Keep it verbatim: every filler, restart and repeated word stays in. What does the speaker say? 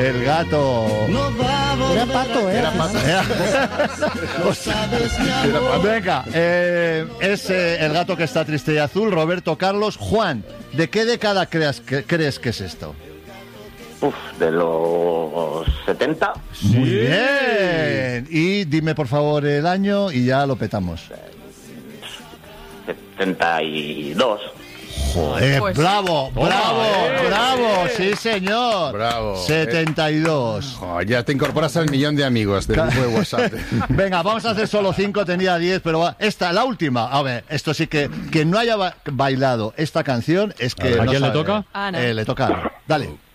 el gato. Era pato, ¿eh? Era pato. Venga, eh, es eh, el gato que está triste y azul. Roberto Carlos. Juan, ¿de qué década creas que, crees que es esto? Uf, de los setenta. Muy bien. Y dime por favor el año y ya lo petamos. setenta y dos. Joder, Pues bravo, Toma, bravo, eh. bravo, sí señor. Bravo. setenta y dos. Oh, ya te incorporas al millón de amigos del grupo de WhatsApp. Venga, vamos a hacer solo cinco, tenía diez, pero va, esta, la última. A ver, esto sí que, que no haya ba- bailado esta canción es que ¿A no quién le sabe. toca? Ah, no. Eh, le toca. Dale.